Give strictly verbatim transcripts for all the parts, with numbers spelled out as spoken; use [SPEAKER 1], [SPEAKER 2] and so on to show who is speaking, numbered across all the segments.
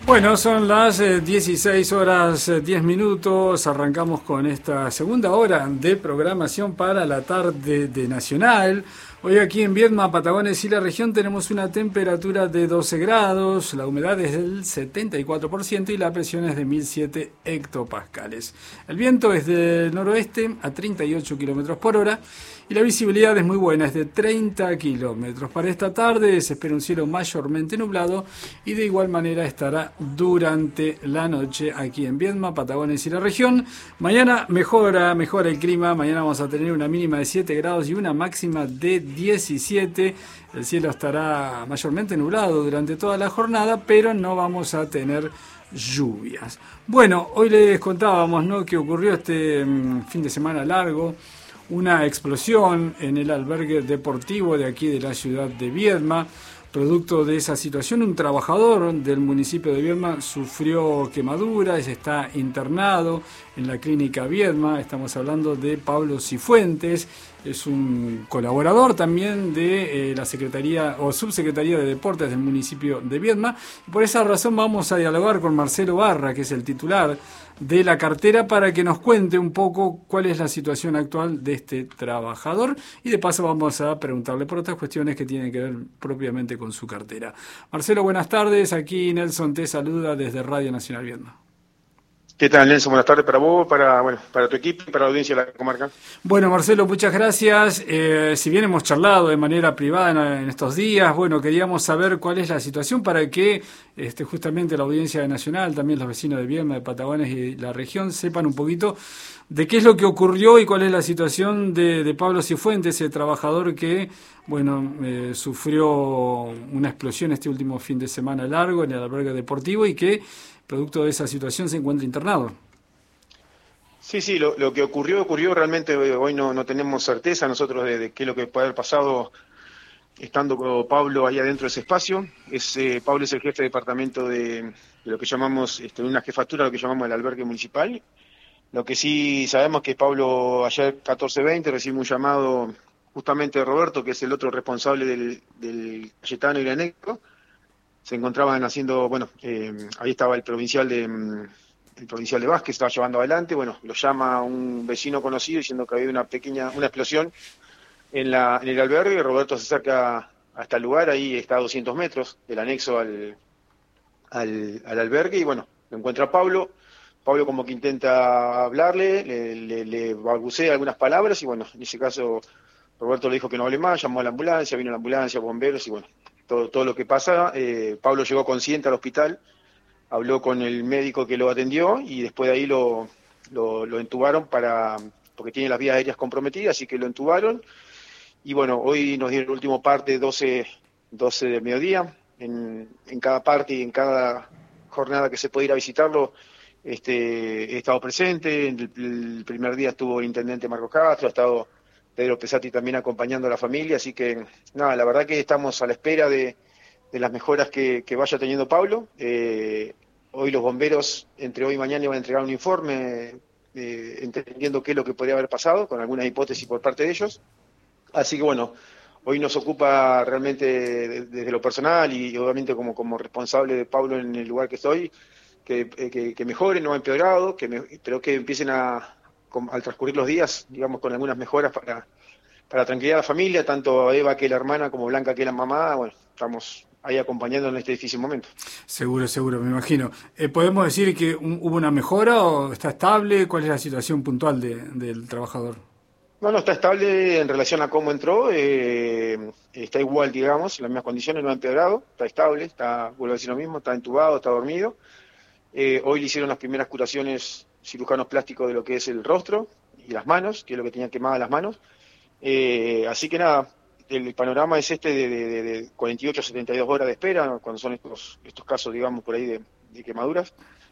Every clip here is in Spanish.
[SPEAKER 1] Bueno, son las eh, dieciséis horas eh, diez minutos, arrancamos con esta segunda hora de programación para la tarde de Nacional. Hoy aquí en Viedma, Patagones y la región tenemos una temperatura de doce grados, la humedad es del setenta y cuatro por ciento y la presión es de mil siete hectopascales. El viento es del noroeste a treinta y ocho kilómetros por hora y la visibilidad es muy buena, es de treinta kilómetros. Para esta tarde se espera un cielo mayormente nublado y de igual manera estará durante la noche aquí en Viedma, Patagones y la región. Mañana mejora, mejora el clima, mañana vamos a tener una mínima de siete grados y una máxima de diecisiete. El cielo estará mayormente nublado durante toda la jornada, pero no vamos a tener lluvias. Bueno, hoy les contábamos, ¿no?, que ocurrió este um, fin de semana largo, una explosión en el albergue deportivo de aquí de la ciudad de Viedma. Producto de esa situación, un trabajador del municipio de Viedma sufrió quemaduras, está internado en la clínica Viedma. Estamos hablando de Pablo Cifuentes, es un colaborador también de eh, la Secretaría o Subsecretaría de Deportes del municipio de Viedma. Por esa razón vamos a dialogar con Marcelo Barra, que es el titular de la cartera, para que nos cuente un poco cuál es la situación actual de este trabajador y de paso vamos a preguntarle por otras cuestiones que tienen que ver propiamente con su cartera. Marcelo, buenas tardes. Aquí Nelson te saluda desde Radio Nacional Viedma.
[SPEAKER 2] ¿Qué tal, Nelson? Buenas tardes para vos, para bueno, para tu equipo y para la audiencia de la comarca.
[SPEAKER 1] Bueno, Marcelo, muchas gracias. Eh, si bien hemos charlado de manera privada en, en estos días, bueno, queríamos saber cuál es la situación para que este, justamente la audiencia de Nacional, también los vecinos de Viedma, de Patagones y la región sepan un poquito de qué es lo que ocurrió y cuál es la situación de, de Pablo Cifuentes, ese trabajador que, bueno, eh, sufrió una explosión este último fin de semana largo en el albergue deportivo y que, producto de esa situación, se encuentra internado.
[SPEAKER 2] Sí, sí, lo, lo que ocurrió, ocurrió realmente. Hoy no, no tenemos certeza nosotros de, de qué es lo que puede haber pasado estando con Pablo ahí adentro de ese espacio. Es, eh, Pablo es el jefe de departamento de, de lo que llamamos, este, una jefatura, lo que llamamos el albergue municipal. Lo que sí sabemos que Pablo ayer catorce veinte recibió un llamado justamente de Roberto, que es el otro responsable del, del Cayetano y el anexo. Se encontraban haciendo, bueno, eh, ahí estaba el provincial de el provincial de Vázquez, estaba llevando adelante, bueno, lo llama un vecino conocido diciendo que había una pequeña, una explosión en la en el albergue. Roberto se acerca hasta el lugar, ahí está a doscientos metros del anexo al, al, al albergue, y bueno, lo encuentra a Pablo. Pablo como que intenta hablarle, le, le, le balbucea algunas palabras, y bueno, en ese caso Roberto le dijo que no hable más, llamó a la ambulancia, vino la ambulancia, bomberos, y bueno, todo, todo lo que pasa. eh, Pablo llegó consciente al hospital, habló con el médico que lo atendió, y después de ahí lo, lo, lo entubaron para, porque tiene las vías aéreas comprometidas, así que lo entubaron, y bueno, hoy nos dieron el último parte, doce, doce del mediodía, en, en cada parte y en cada jornada que se puede ir a visitarlo. Este, he estado presente. El, el primer día estuvo el intendente Marco Castro, ha estado Pedro Pesati también acompañando a la familia, así que nada, la verdad que estamos a la espera de, de las mejoras que, que vaya teniendo Pablo. Eh, hoy los bomberos, entre hoy y mañana, van a entregar un informe eh, entendiendo qué es lo que podría haber pasado, con algunas hipótesis por parte de ellos. Así que bueno, hoy nos ocupa realmente desde lo personal y obviamente como, como responsable de Pablo en el lugar que estoy, que, que, que mejoren, no ha empeorado, que me, pero que empiecen a, al transcurrir los días, digamos, con algunas mejoras para, para la tranquilidad de la familia, tanto Eva, que es la hermana, como Blanca, que es la mamá. Bueno, estamos ahí acompañando en este difícil momento.
[SPEAKER 1] Seguro, seguro, me imagino. Eh, ¿Podemos decir que un, hubo una mejora o está estable? ¿Cuál es la situación puntual de, del trabajador?
[SPEAKER 2] No, no, está estable en relación a cómo entró, eh, está igual, digamos, en las mismas condiciones, no ha empeorado, está estable, está, vuelvo a decir lo mismo, está entubado, está dormido. Eh, hoy le hicieron las primeras curaciones cirujanos plásticos de lo que es el rostro y las manos, que es lo que tenía quemadas las manos. Eh, así que nada, el panorama es este de, de, de cuarenta y ocho a setenta y dos horas de espera, cuando son estos, estos casos, digamos, por ahí de, de quemaduras.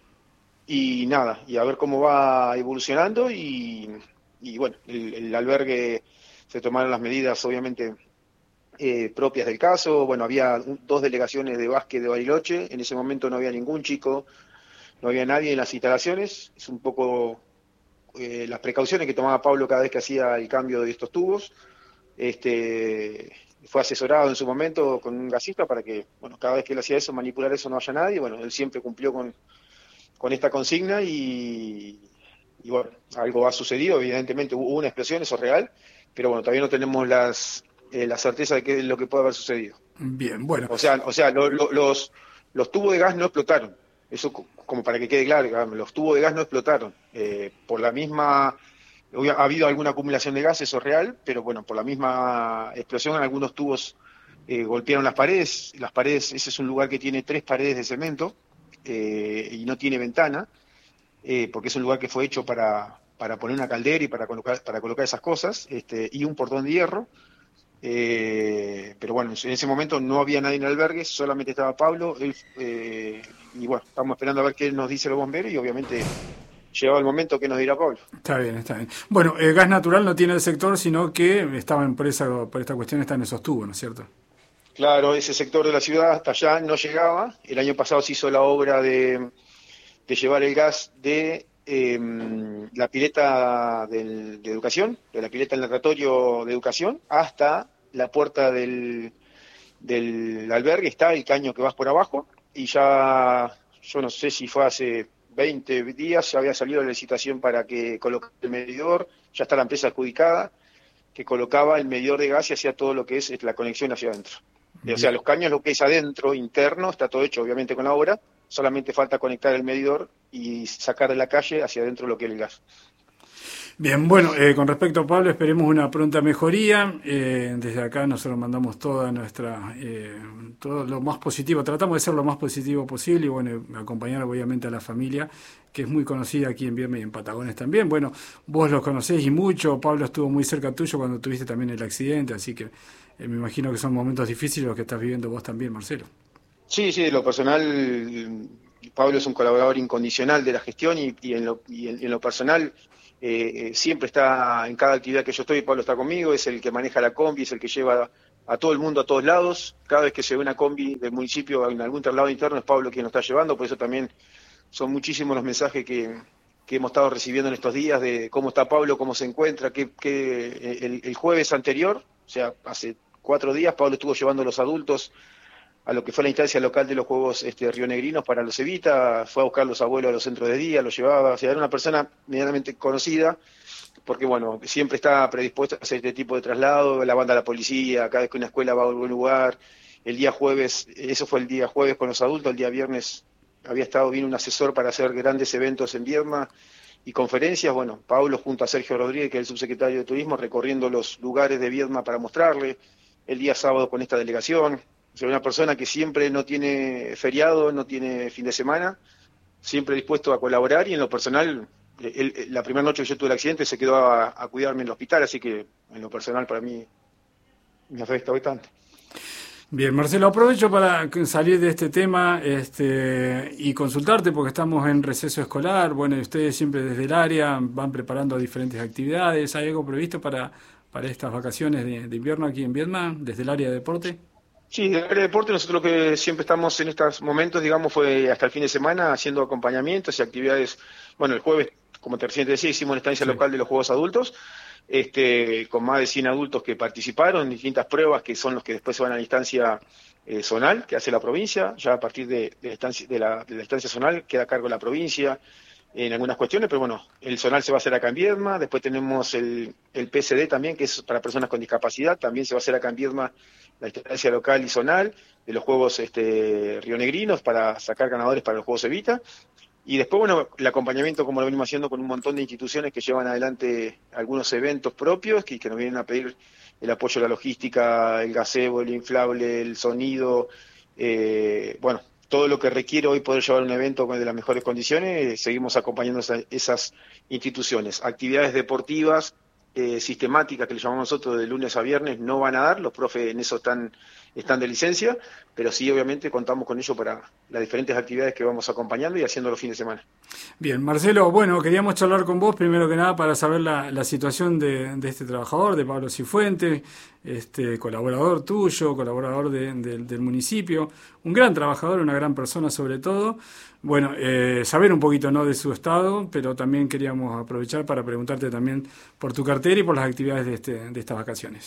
[SPEAKER 2] Y nada, y a ver cómo va evolucionando, y, y bueno, el, el albergue se tomaron las medidas, obviamente, eh, propias del caso. Bueno, había un, dos delegaciones de básquet de Bariloche, en ese momento no había ningún chico, no había nadie en las instalaciones. Es un poco eh, las precauciones que tomaba Pablo cada vez que hacía el cambio de estos tubos. Este, fue asesorado en su momento con un gasista para que, bueno, cada vez que él hacía eso, manipular eso, no haya nadie. Bueno, él siempre cumplió con, con esta consigna y, y bueno, algo ha sucedido, evidentemente hubo una explosión, eso es real, pero bueno, todavía no tenemos las eh, la certeza de qué es lo que puede haber sucedido.
[SPEAKER 1] Bien, bueno.
[SPEAKER 2] O sea, o sea lo, lo, los, los tubos de gas no explotaron, eso como para que quede claro, los tubos de gas no explotaron, eh, por la misma, ha habido alguna acumulación de gas, eso es real, pero bueno, por la misma explosión algunos tubos eh, golpearon las paredes, las paredes, ese es un lugar que tiene tres paredes de cemento eh, y no tiene ventana, eh, porque es un lugar que fue hecho para, para poner una caldera y para colocar, para colocar esas cosas, este, y un portón de hierro. Eh, pero bueno, en ese momento no había nadie en el albergue, solamente estaba Pablo, él, eh, y bueno, estamos esperando a ver qué nos dice los bomberos y obviamente llegado el momento que nos dirá Pablo.
[SPEAKER 1] Está bien, está bien. Bueno, eh, gas natural no tiene el sector, sino que estaban por esa, por esta cuestión están esos tubos, ¿no es cierto?
[SPEAKER 2] Claro, ese sector de la ciudad hasta allá no llegaba, el año pasado se hizo la obra de, de llevar el gas de eh, la pileta del, de educación, de la pileta del natatorio de educación, hasta la puerta del, del albergue, está el caño que vas por abajo, y ya, yo no sé si fue hace veinte días, ya había salido la licitación para que coloque el medidor, ya está la empresa adjudicada, que colocaba el medidor de gas y hacía todo lo que es la conexión hacia adentro. Bien. O sea, los caños, lo que es adentro, interno, está todo hecho obviamente con la obra, solamente falta conectar el medidor y sacar de la calle hacia adentro lo que es el gas.
[SPEAKER 1] Bien, bueno, eh, con respecto a Pablo, esperemos una pronta mejoría. Eh, desde acá nosotros mandamos toda nuestra, eh, todo lo más positivo, tratamos de ser lo más positivo posible y bueno, acompañar obviamente a la familia, que es muy conocida aquí en Vierme y en Patagones también. Bueno, vos los conocés y mucho, Pablo estuvo muy cerca tuyo cuando tuviste también el accidente, así que eh, me imagino que son momentos difíciles los que estás viviendo vos también, Marcelo.
[SPEAKER 2] Sí, sí, de lo personal, Pablo es un colaborador incondicional de la gestión y, y, en, lo, y en, en lo personal... Eh, siempre está en cada actividad que yo estoy, Pablo está conmigo, es el que maneja la combi, es el que lleva a todo el mundo a todos lados. Cada vez que se ve una combi del municipio en algún traslado interno es Pablo quien lo está llevando, por eso también son muchísimos los mensajes que, que hemos estado recibiendo en estos días de cómo está Pablo, cómo se encuentra, que, que el, el jueves anterior, o sea, hace cuatro días, Pablo estuvo llevando a los adultos a lo que fue la instancia local de los Juegos este, rionegrinos para los Evita, fue a buscar a los abuelos a los centros de día, los llevaba, o sea, era una persona medianamente conocida, porque bueno, siempre está predispuesta a hacer este tipo de traslado, la banda de la policía, cada vez que una escuela va a algún lugar, el día jueves, eso fue el día jueves con los adultos, el día viernes había estado bien un asesor para hacer grandes eventos en Viedma y conferencias, bueno, Pablo junto a Sergio Rodríguez, que es el subsecretario de Turismo, recorriendo los lugares de Viedma para mostrarle, el día sábado con esta delegación. O sea, una persona que siempre no tiene feriado, no tiene fin de semana, siempre dispuesto a colaborar y en lo personal, él, la primera noche que yo tuve el accidente se quedó a, a cuidarme en el hospital, así que en lo personal para mí me afecta bastante.
[SPEAKER 1] Bien, Marcelo, aprovecho para salir de este tema este, y consultarte porque estamos en receso escolar, bueno, y ustedes siempre desde el área van preparando diferentes actividades, ¿hay algo previsto para, para estas vacaciones de, de invierno aquí en Viedma, desde el área de deporte?
[SPEAKER 2] Sí, de área de deporte nosotros lo que siempre estamos en estos momentos, digamos, fue hasta el fin de semana haciendo acompañamientos y actividades. Bueno, el jueves, como te recién te decía, hicimos una estancia sí. local de los Juegos Adultos, este, con más de cien adultos que participaron en distintas pruebas que son los que después se van a la instancia eh, zonal que hace la provincia. Ya a partir de, de, la estancia, de, la, de la instancia zonal queda a cargo de la provincia en algunas cuestiones, pero bueno, el zonal se va a hacer acá en Viedma, después tenemos el, el P C D también, que es para personas con discapacidad, también se va a hacer acá en Viedma la instancia local y zonal de los Juegos este, rionegrinos para sacar ganadores para los Juegos Evita, y después, bueno, el acompañamiento como lo venimos haciendo con un montón de instituciones que llevan adelante algunos eventos propios, que, que nos vienen a pedir el apoyo a la logística, el gazebo, el inflable, el sonido, eh, bueno, todo lo que requiere hoy poder llevar un evento de las mejores condiciones, seguimos acompañando esa, esas instituciones. Actividades deportivas eh, sistemáticas que le llamamos nosotros de lunes a viernes no van a dar, los profes en eso están, están de licencia, pero sí obviamente contamos con ello para las diferentes actividades que vamos acompañando y haciendo los fines de semana.
[SPEAKER 1] Bien, Marcelo, bueno, queríamos charlar con vos primero que nada para saber la, la situación de, de este trabajador, de Pablo Cifuentes, este colaborador tuyo, colaborador de, de, del municipio, un gran trabajador, una gran persona sobre todo. Bueno, eh, saber un poquito no de su estado, pero también queríamos aprovechar para preguntarte también por tu cartera y por las actividades de, este, de estas vacaciones.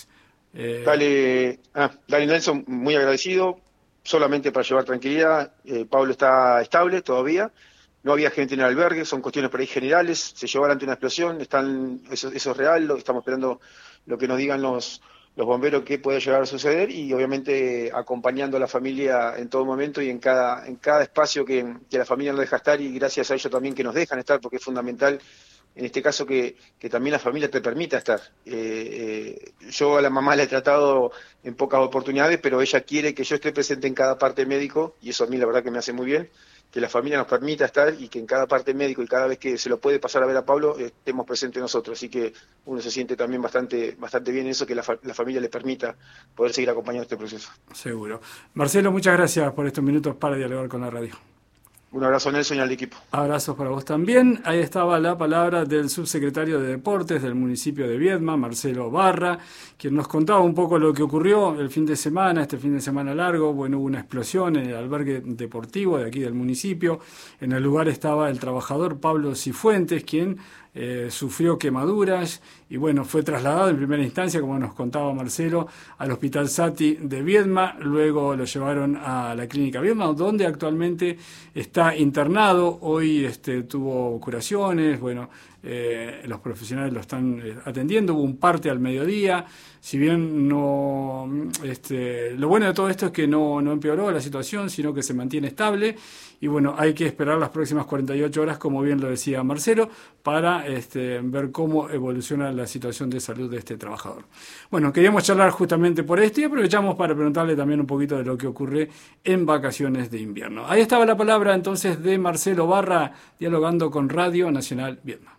[SPEAKER 1] Eh,
[SPEAKER 2] Dale, ah, dale Nelson, muy agradecido, solamente para llevar tranquilidad. Eh, Pablo está estable todavía, no había gente en el albergue, son cuestiones por ahí generales, se llevó adelante una explosión, están, eso, eso es real, lo, estamos esperando lo que nos digan los, los bomberos qué puede llegar a suceder y obviamente acompañando a la familia en todo momento y en cada, en cada espacio que, que la familia nos deja estar y gracias a ellos también que nos dejan estar porque es fundamental en este caso que, que también la familia te permita estar. Eh, eh, yo a la mamá la he tratado en pocas oportunidades, pero ella quiere que yo esté presente en cada parte médico, y eso a mí la verdad que me hace muy bien, que la familia nos permita estar y que en cada parte médico y cada vez que se lo puede pasar a ver a Pablo, eh, estemos presentes nosotros. Así que uno se siente también bastante, bastante bien eso, que la, fa la familia le permita poder seguir acompañando este proceso.
[SPEAKER 1] Seguro. Marcelo, muchas gracias por estos minutos para dialogar con la radio.
[SPEAKER 2] Un abrazo Nelson y al equipo.
[SPEAKER 1] Abrazos para vos también. Ahí estaba la palabra del subsecretario de Deportes del municipio de Viedma, Marcelo Barra, quien nos contaba un poco lo que ocurrió el fin de semana, este fin de semana largo. Bueno, hubo una explosión en el albergue deportivo de aquí del municipio. En el lugar estaba el trabajador Pablo Cifuentes, quien eh, sufrió quemaduras y bueno, fue trasladado en primera instancia, como nos contaba Marcelo, al Hospital Sati de Viedma. Luego lo llevaron a la Clínica Viedma, donde actualmente está internado. Hoy este, tuvo curaciones, bueno, eh, los profesionales lo están atendiendo. Hubo un parte al mediodía. Si bien no, este, lo bueno de todo esto es que no, no empeoró la situación, sino que se mantiene estable. Y bueno, hay que esperar las próximas cuarenta y ocho horas, como bien lo decía Marcelo, para este, ver cómo evoluciona la situación de salud de este trabajador. Bueno, queríamos charlar justamente por esto y aprovechamos para preguntarle también un poquito de lo que ocurre en vacaciones de invierno. Ahí estaba la palabra entonces de Marcelo Barra, dialogando con Radio Nacional Viedma.